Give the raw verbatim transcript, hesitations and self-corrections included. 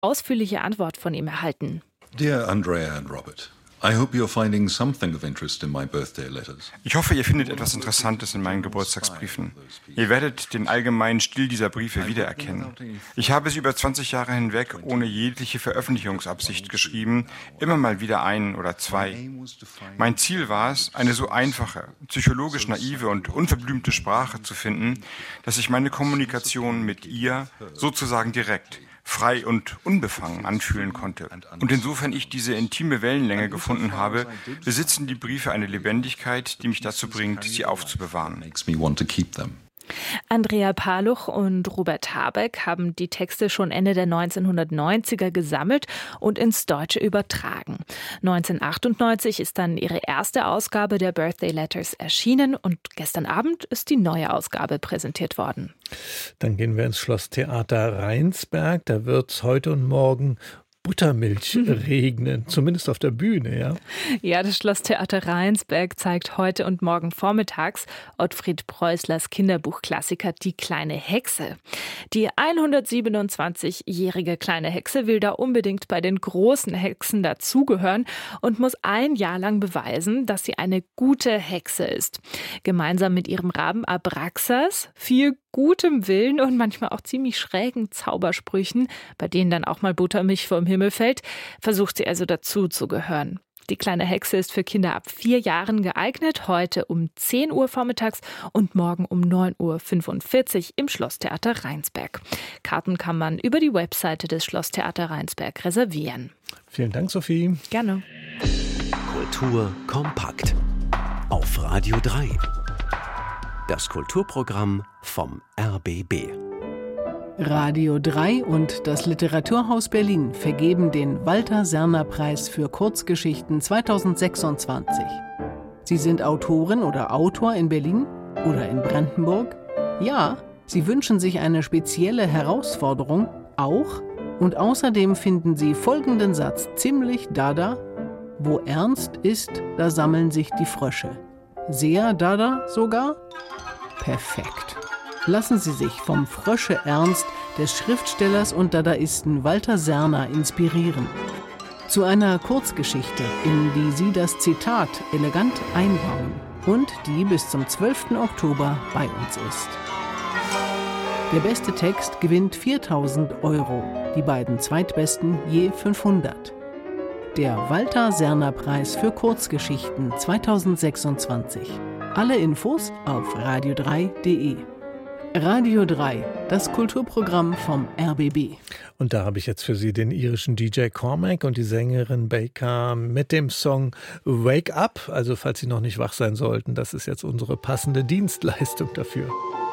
ausführliche Antwort von ihm erhalten. Dear Andrea and Robert, I hope you're finding something of interest in my birthday letters. Ich hoffe, ihr findet etwas Interessantes in meinen Geburtstagsbriefen. Ihr werdet den allgemeinen Stil dieser Briefe wiedererkennen. Ich habe sie über zwanzig Jahre hinweg ohne jegliche Veröffentlichungsabsicht geschrieben, immer mal wieder ein oder zwei. Mein Ziel war es, eine so einfache, psychologisch naive und unverblümte Sprache zu finden, dass ich meine Kommunikation mit ihr sozusagen direkt, frei und unbefangen anfühlen konnte. Und insofern ich diese intime Wellenlänge gefunden habe, besitzen die Briefe eine Lebendigkeit, die mich dazu bringt, sie aufzubewahren. Andrea Paluch und Robert Habeck haben die Texte schon Ende der neunzehnhundertneunziger gesammelt und ins Deutsche übertragen. neunzehnhundertachtundneunzig ist dann ihre erste Ausgabe der Birthday Letters erschienen und gestern Abend ist die neue Ausgabe präsentiert worden. Dann gehen wir ins Schlosstheater Rheinsberg. Da wird es heute und morgen Buttermilch regnen, zumindest auf der Bühne, ja? Ja, das Schlosstheater Rheinsberg zeigt heute und morgen vormittags Ottfried Preußlers Kinderbuchklassiker Die kleine Hexe. Die hundertsiebenundzwanzigjährige kleine Hexe will da unbedingt bei den großen Hexen dazugehören und muss ein Jahr lang beweisen, dass sie eine gute Hexe ist. Gemeinsam mit ihrem Raben Abraxas, viel gutem Willen und manchmal auch ziemlich schrägen Zaubersprüchen, bei denen dann auch mal Buttermilch vom Himmel fällt, versucht sie also dazu zu gehören. Die kleine Hexe ist für Kinder ab vier Jahren geeignet, heute um zehn Uhr vormittags und morgen um neun Uhr fünfundvierzig im Schlosstheater Rheinsberg. Karten kann man über die Webseite des Schlosstheater Rheinsberg reservieren. Vielen Dank, Sophie. Gerne. Kultur kompakt auf Radio drei. Das Kulturprogramm vom R B B. Radio drei und das Literaturhaus Berlin vergeben den Walter-Serner-Preis für Kurzgeschichten zweitausendsechsundzwanzig. Sie sind Autorin oder Autor in Berlin oder in Brandenburg? Ja, Sie wünschen sich eine spezielle Herausforderung? Auch? Und außerdem finden Sie folgenden Satz ziemlich dada: Wo ernst ist, da sammeln sich die Frösche. Sehr dada sogar? Perfekt. Lassen Sie sich vom Frösche-Ernst des Schriftstellers und Dadaisten Walter Serner inspirieren. Zu einer Kurzgeschichte, in die Sie das Zitat elegant einbauen und die bis zum zwölften Oktober bei uns ist. Der beste Text gewinnt viertausend Euro, die beiden zweitbesten je fünfhundert. Der Walter-Serner-Preis für Kurzgeschichten zweitausendsechsundzwanzig. Alle Infos auf radio drei punkt de. Radio drei, das Kulturprogramm vom R B B. Und da habe ich jetzt für Sie den irischen D J Cormac und die Sängerin Baker mit dem Song Wake Up. Also falls Sie noch nicht wach sein sollten, das ist jetzt unsere passende Dienstleistung dafür.